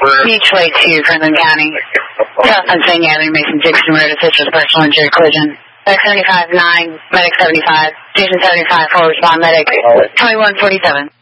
Beachway 2, Franklin County. South on St. Avenue, Mason Dixon Road, assist with personal injury collision. Medic 75-9, Medic 75, Station 75, full respond, Medic 2147.